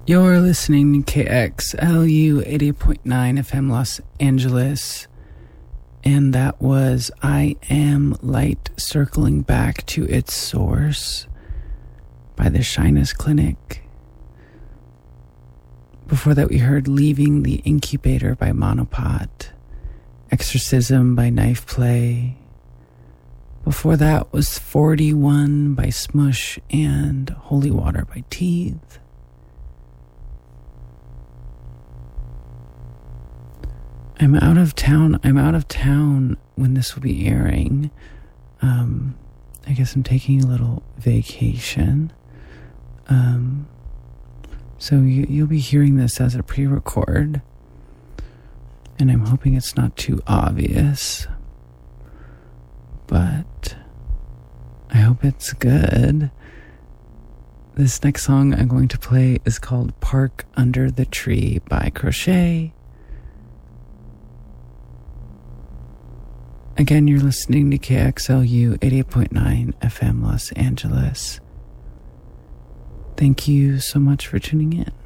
You're listening to KXLU 88.9 FM Los Angeles, and that was I Am Light Circling Back to Its Source by the Shyness Clinic. Before that, we heard Leaving the Incubator by Monopod, Exorcism by Knife Play. Before that was 41 by Smush and Holy Water by Teeth. I'm out of town when this will be airing. I guess I'm taking a little vacation. So you'll be hearing this as a pre-record. And I'm hoping it's not too obvious. But I hope it's good. This next song I'm going to play is called Park Under the Tree by Crochet. Again, you're listening to KXLU 88.9 FM Los Angeles. Thank you so much for tuning in.